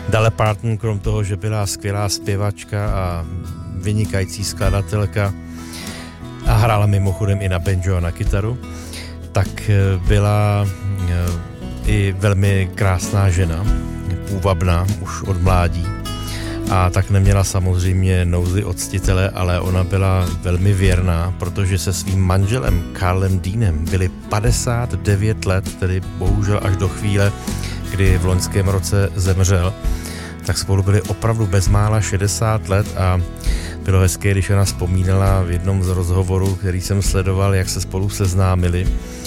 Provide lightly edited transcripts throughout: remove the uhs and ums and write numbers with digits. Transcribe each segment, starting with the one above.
Dolly Parton, krom toho, že byla skvělá zpěvačka a vynikající skladatelka a hrála mimochodem i na banjo a na kytaru, tak byla i velmi krásná žena, půvabná už od mládí. A tak neměla samozřejmě nouzy od ctitele, ale ona byla velmi věrná, protože se svým manželem Carlem Deanem byli 59 let, tedy bohužel až do chvíle, kdy v loňském roce zemřel, tak spolu byli opravdu bezmála 60 let a bylo hezké, když ona vzpomínala v jednom z rozhovorů, který jsem sledoval, jak se spolu seznámili,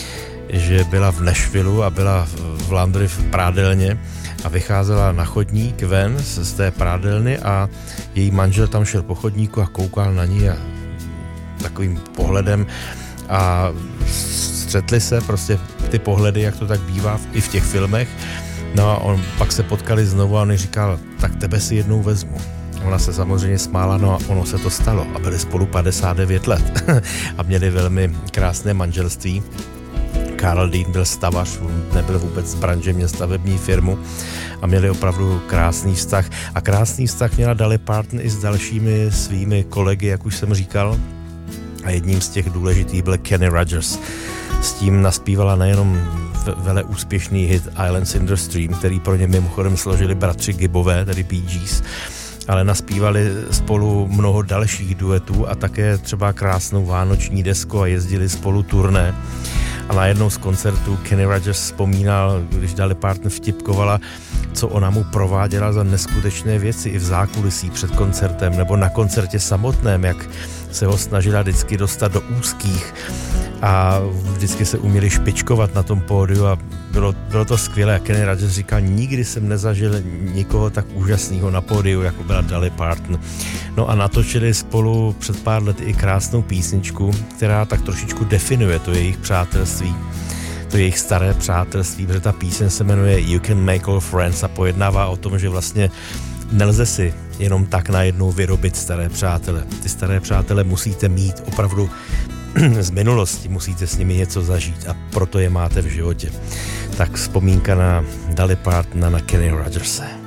že byla v Nashvillu a byla v Landry v prádelně a vycházela na chodník ven z té prádelny a její manžel tam šel po chodníku a koukal na ní a takovým pohledem a střetli se prostě ty pohledy, jak to tak bývá i v těch filmech. No a pak se potkali znovu a on říkal, tak tebe si jednou vezmu. Ona se samozřejmě smála, no a ono se to stalo a byli spolu 59 let a měli velmi krásné manželství. Carl Dean byl stavař, nebyl vůbec z branže, měl stavební firmu a měli opravdu krásný vztah. A krásný vztah měla Dolly Parton i s dalšími svými kolegy, jak už jsem říkal. A jedním z těch důležitých byl Kenny Rogers. S tím naspívala nejenom vele úspěšný hit Islands in the Stream, který pro ně mimochodem složili bratři Gibbové, tedy Bee Gees, ale naspívali spolu mnoho dalších duetů a také třeba krásnou vánoční desku a jezdili spolu turné. A na jednou z koncertů Kenny Rogers vzpomínal, když Dolly Parton vtipkovala, co ona mu prováděla za neskutečné věci i v zákulisí před koncertem nebo na koncertě samotném, jak se ho snažila vždycky dostat do úzkých a vždycky se uměli špičkovat na tom pódiu a bylo to skvělé. Kenny Rogers říkal, nikdy jsem nezažil nikoho tak úžasného na pódiu, jako byla Dolly Parton. No a natočili spolu před pár lety i krásnou písničku, která tak trošičku definuje to jejich přátelství, to jejich staré přátelství, protože ta píseň se jmenuje You Can Make All Friends a pojednává o tom, že vlastně nelze si jenom tak najednou vyrobit staré přátele. Ty staré přátele musíte mít opravdu z minulosti, musíte s nimi něco zažít a proto je máte v životě. Tak vzpomínka na Dolly Parton a na Kenny Rogerse.